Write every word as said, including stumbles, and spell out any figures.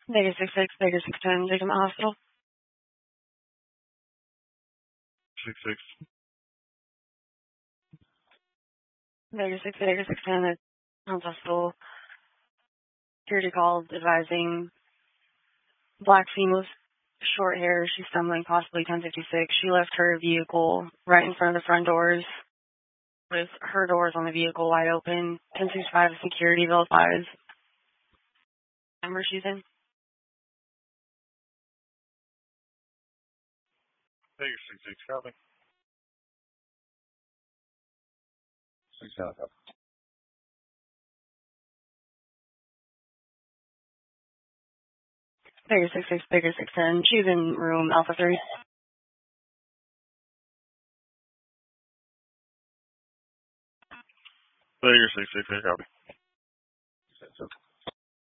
Vegas six six, Vegas six ten, take him to the hospital. six six. Vegas six, Vegas six ten, at hospital. Security called advising black female, short hair, she's stumbling, possibly ten fifty-six. She left her vehicle right in front of the front doors with her doors on the vehicle wide open. ten sixty-five security verifies number she's in. Vegas six six, copy. six ten, copy. Vegas six six, Vegas six ten, she's in room Alpha three. Vegas six six, copy.